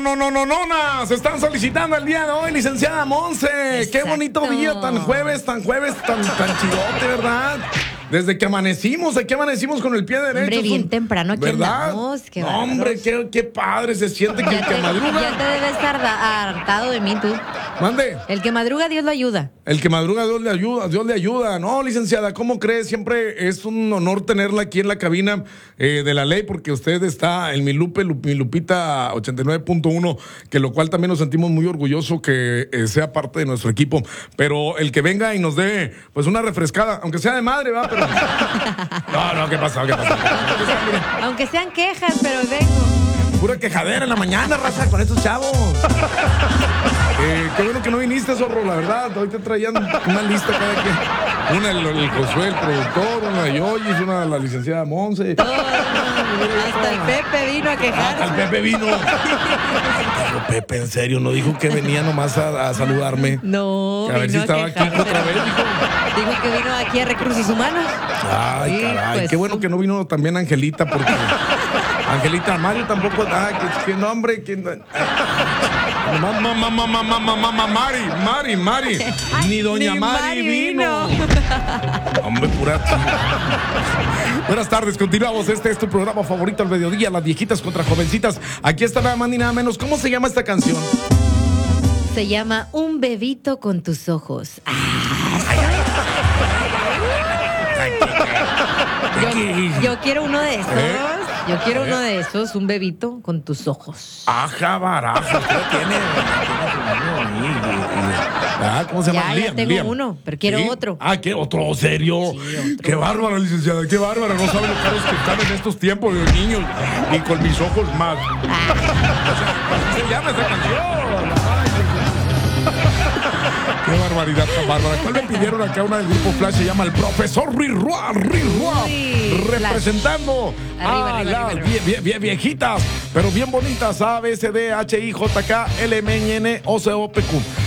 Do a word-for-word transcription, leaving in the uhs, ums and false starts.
no, no, no, no, se están solicitando el día de hoy, licenciada Monse. Exacto. Qué bonito día, tan jueves, tan jueves, tan, tan chidote, ¿verdad? Desde que amanecimos, aquí amanecimos con el pie derecho. Hombre, bien Son- temprano aquí ¿verdad? andamos, qué No, bárbaros. hombre, qué, qué padre se siente que el Ya que te, madruga. ya te debes estar da- hartado de mí, tú. Mande. El que madruga, Dios lo ayuda. El que madruga, Dios le ayuda, Dios le ayuda. No, licenciada, ¿cómo cree? Siempre es un honor tenerla aquí en la cabina eh, de la ley, porque usted está en mi Lupe, Lu- mi Lupita ochenta y nueve punto uno, que lo cual también nos sentimos muy orgullosos que eh, sea parte de nuestro equipo. Pero el que venga y nos dé, pues, una refrescada, aunque sea de madre, va, pero... No, no, ¿qué pasa? ¿Qué pasa? Aunque sean quejas, pero vengo. Pura quejadera en la mañana, raza, con estos chavos. Eh, qué bueno que no viniste, zorro, la verdad. Hoy te traían una lista cada quien. Una el, el Josué, el productor, una de Yoyis, una la licenciada Monse. Todo, hasta el Pepe vino a Ah, quejarse. el Pepe vino. Pero Pepe, en serio, no dijo que venía nomás a, a saludarme. No, Que a ver si vino estaba a aquí quejarse. otra vez, dijo. Dijo que vino aquí a Recursos Humanos. Ay, Sí, caray, pues, qué bueno que no vino también Angelita, porque Angelita Mario tampoco. Ay, qué, qué nombre, qué. Mamá, mamá, mamá, mamá, mamá, Mari, Mari, Mari. Ni doña Ni Mari, Mari vino. Hombre, pura chica. Buenas tardes, continuamos. Este es tu programa favorito al mediodía, las viejitas contra jovencitas. Aquí está nada más ni nada menos. ¿Cómo se llama esta canción? Se llama Un bebito con tus ojos. Ah, yo, yo quiero uno de esos. ¿Eh? Yo quiero ¿Eh? uno de esos, un bebito con tus ojos. Aja, baraja. Usted tiene. Ah, ¿cómo se llama? Ya, ya Liam, tengo Liam. uno, pero quiero ¿Sí? otro. Ah, ¿qué? ¿Otro? ¿Serio? Sí, otro. Qué bárbara, licenciada, qué bárbara. No sabe lo caros que están en estos tiempos los niños. Y con mis ojos más. Así se llama esa canción. Ay, qué barbaridad tan bárbara. ¿Cuál me pidieron acá? Una del grupo Flash se llama el profesor Rirua, Rirua. Uy, Representando Arriba, a arriba, las arriba, vie- vie- vie- viejitas, pero bien bonitas. A, B, C, D, H, I, J, K, L, M, N, O, C, O, P, Q.